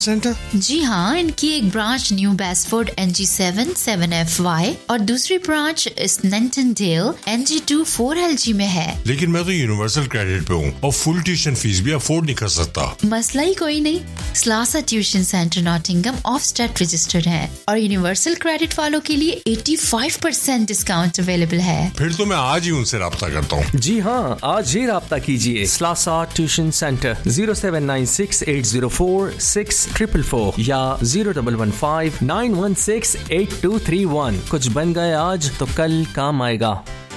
Centre? जी हाँ, इनकी एक ब्रांच न्यू बेस्फोर्ड NG7 7FY और दूसरी ब्रांच स्नेंटनडेल NG2 4LG में है। लेकिन मैं तो यूनिवर्सल क्रेडिट पे हूँ और फुल ट्यूशन फीस भी अफोर्ड नहीं कर सकता। मसला ही कोई नहीं, स्लासा tuition centre Nottingham of state registered है और यूनिवर्सल क्रेडिट वालों के लिए 85% डिस्काउंट अवेलेबल है। फिर तो मैं आज ही उनसे राब्ता करता हूँ। जी हाँ, आज ही राब्ता कीजिए। स्लासा ट्यूशन सेंटर 0796804644 या 0115916823 कुछ बन गए आज तो कल काम आएगा।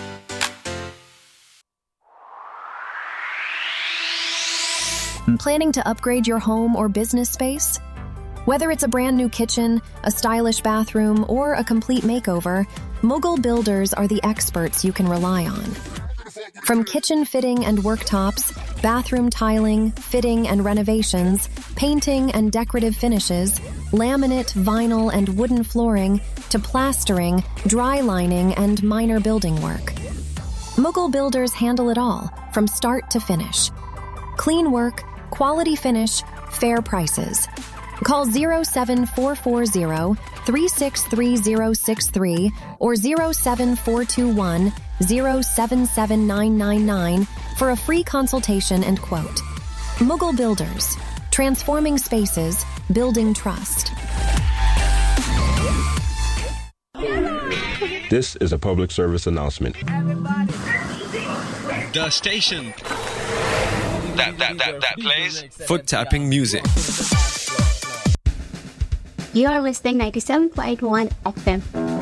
Planning to upgrade your home or business space? Whether it's a brand new kitchen, a stylish bathroom, or a complete makeover, Mughal Builders are the experts you can rely on. From kitchen fitting and worktops, bathroom tiling, fitting and renovations, painting and decorative finishes, laminate, vinyl and wooden flooring, to plastering, dry lining and minor building work. Mughal Builders handle it all, from start to finish. Clean work, quality finish, fair prices. Call 07440-363063 or 07421-077999 for a free consultation and quote. Mughal Builders, transforming spaces, building trust. This is a public service announcement. The station that plays Foot tapping music. You are listening 97.1 FM.